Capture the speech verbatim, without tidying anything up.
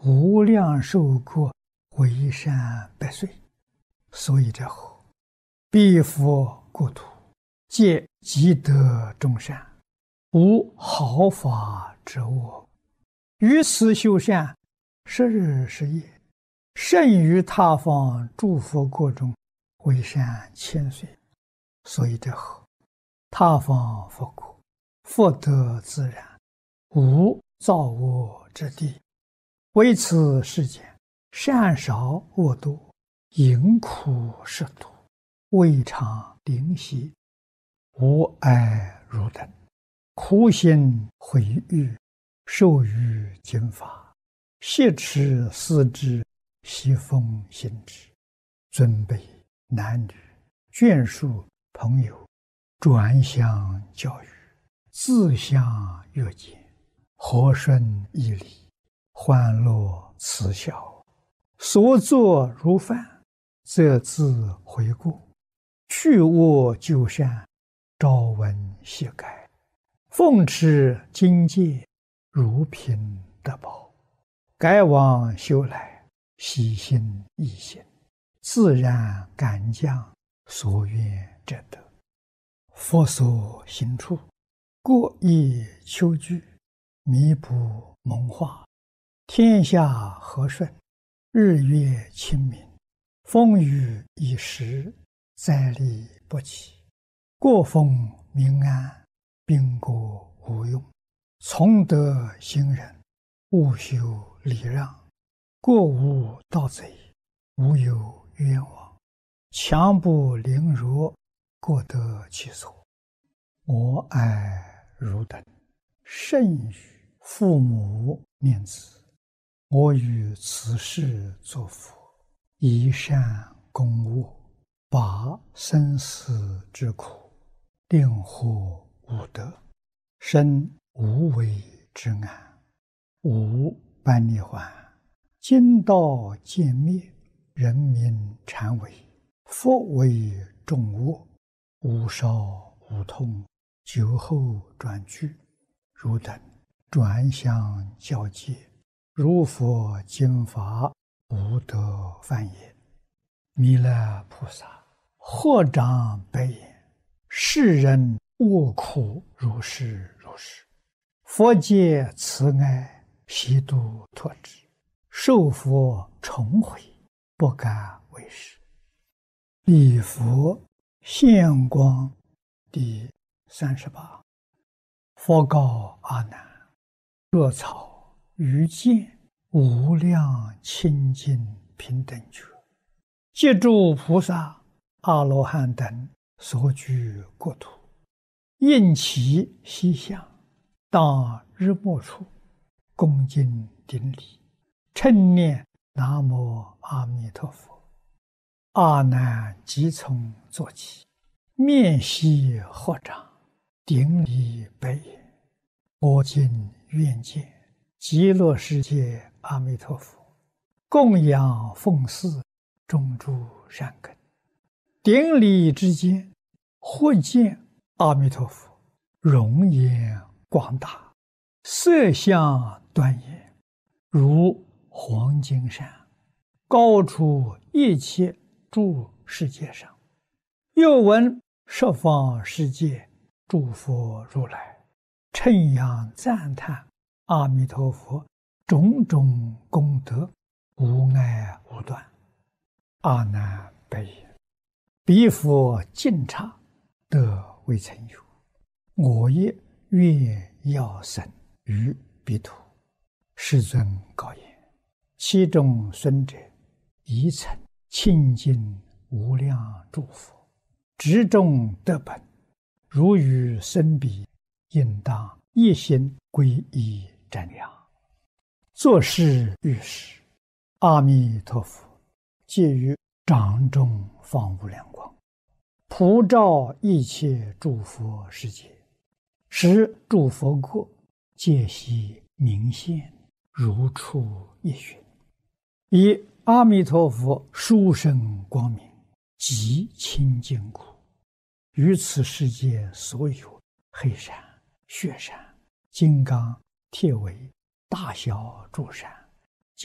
无量寿国为山百岁。所以者后，彼佛国土，皆积德众善，无毫发之恶。于此修善，十日十夜，胜于他方诸佛国中为善千岁。所以者后，他方佛国，福德自然，无造恶之地。为此世间，善少恶多，淫苦食毒，未尝灵犀，无爱如等，苦心毁誉，受于经法，挟持思之，习风行之，尊卑男女，眷属朋友，转相教育，自相约见，和顺义理，欢乐慈孝，所作如饭，则自回顾，去恶就善，朝闻夕改，奉持经戒，如凭得宝，改往修来，喜心易行，自然感将，所愿者得。佛所行处，过意求具，弥补蒙化，天下和顺，日月清明，风雨已时，灾利不起，国风民安，兵国无用，从德行仁，务修礼让，国无盗贼，无有冤枉，强不凌弱，各得其所。我爱汝等，甚于父母念子，我于此世作佛，以善攻恶，拔生死之苦，令获无得，生无为之安，无般涅槃，经道渐灭，人民禅为，佛为众恶，无少无痛，酒后转句，汝等转相教戒，如佛经法，无得犯也。弥勒菩萨或长白言：世人恶苦如是如是，佛界慈爱，悉度脱之，受佛重悔，不敢为是。礼佛现光第三十八。佛告阿难：若草于见无量清净平等觉，借诸菩萨阿罗汉等所居国土，应其西向，当日没处，恭敬顶礼，称念南无阿弥陀佛。阿难即从坐起，面悉合掌，顶礼白言：我今愿见极乐世界阿弥陀佛，供养奉祀，种诸善根。顶礼之间，忽见阿弥陀佛容颜广大，色相端严，如黄金山，高出一切诸世界上。又闻十方世界诸佛如来称扬赞叹阿弥陀佛种种功德，无碍无断。阿难白言：彼佛净刹，得未曾有，我也愿要生于彼土。世尊告言：其中孙者，宜曾清净无量诸佛，执众得本，如与生彼，应当一心皈依瞻仰。作是遇时，阿弥陀佛借于掌中放无量光，普照一切诸佛世界，使诸佛国皆悉明现，如出一寻。以阿弥陀佛殊胜光明，极清净苦，于此世界所有黑山、雪山、金刚、铁围、大小诸山，